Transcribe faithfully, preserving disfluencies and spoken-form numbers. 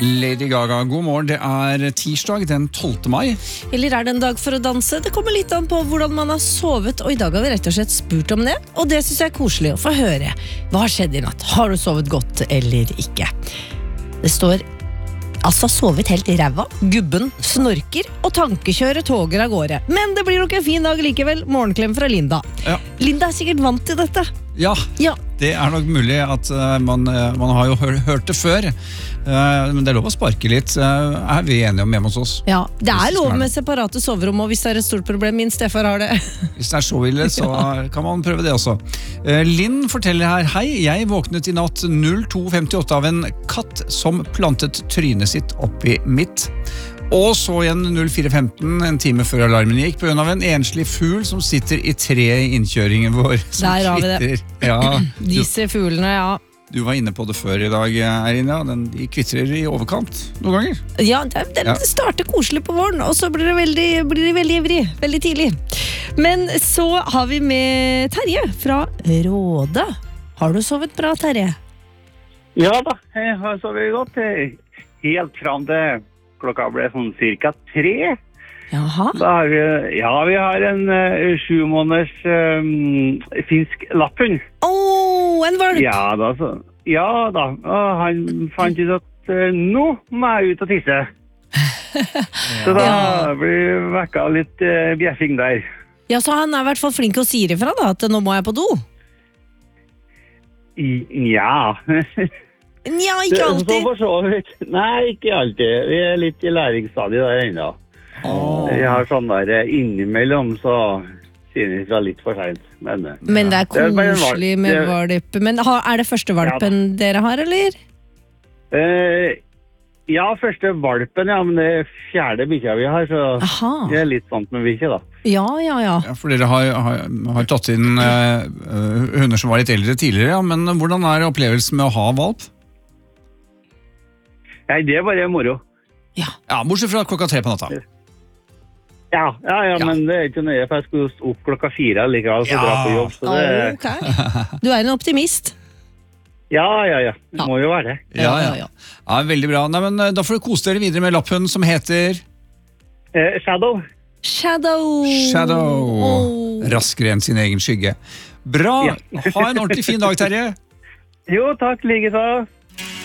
Lady Gaga, god morgen. Det er tirsdag den tolvte mai. Eller er det en dag for å danse? Det kommer litt an på hvordan man har sovet, og i dag har vi rett og slett spurt om det. Og det synes jeg er koselig å få høre. Hva har skjedd i natt? Har du sovet godt eller ikke? Det står altså sovet helt i ræva, gubben snorker og tankekjøret toger av gårde. Men det blir nok en fin dag likevel. Morgenklem fra Linda. Ja. Linda er sikkert vant til dette. Ja, ja. Det er nok mulig at uh, man, uh, man har jo hør, hørt det før. Uh, men det er lov å sparke litt. Uh, er vi enige om hjemme hos oss? Ja, det er lov med separate soverom, og hvis det er et stort problem, min Steffar har det. Hvis det er så ille, så ja. Kan man prøve det også. Uh, Linn forteller her, hei, jeg våknet i natt null to femtiåtte av en katt som plantet trynet sitt oppi mitt. Og så igjen null fire femten, en time før alarmen gikk, på grunn av en enslig fugl som sitter i tre i innkjøringen vår. Der har vi det. Ja, Disse fuglene, ja. Du var inne på det før i dag, Erina. Den, de kvitrer i overkant noen ganger. Ja, det, det, det starter koselig på våren, og så blir det veldig, blir det veldig ivrig, veldig tidlig. Men så har vi med Terje fra Råde. Har du sovet bra, Terje? Ja da, jeg har sovet godt. Helt fram til klokka ble sånn cirka tre. Jaha. Da har vi, ja, vi har en uh, sju måneders um, finsk lapphund. Åh, oh, en valp! Ja da, så, ja da. Og han fant ut at uh, nå må jeg ut og tisse. Så da ja. blir vi vekka litt uh, bjeffing der. Ja, så han er i hvert fall flink å si ifra da, at nå må jeg på do. I, ja. Ja, ikke alltid. Så for så vidt. Nei, ikke alltid. Vi er litt i læringsstadiet der ennå. Oh. Jeg har sånn der innimellom, så sier jeg fra litt for sent. Men, men det er koselig med valp. Men er det første valpen ja, dere har, eller? Uh, ja, første valpen, ja, men det er fjerde bikkja vi har, så Aha. Det er litt sånt med bikkja, da. Ja, ja, ja. Ja, for dere har, har, har tatt inn uh, hunder som var litt eldre tidligere, ja, men hvordan er opplevelsen med å ha valp? Nei, det er bare moro. Ja, ja bortsett fra klokka tre på natta. Ja, ja, ja, ja, men det er ikke nøye, for jeg skulle opp klokka fire likevel for ja. å dra på jobb. Så det... oh, okay. Du er en optimist. Ja, ja, ja. Det må jo være det. Ja, ja, ja. Ja, veldig bra. Nei, men da får du kose dere videre med lapphunden som heter... Eh, Shadow. Shadow. Shadow. Oh. Raskere enn sin egen skygge. Bra. Ja. Ha en ordentlig fin dag, Terje. Jo, takk, like så.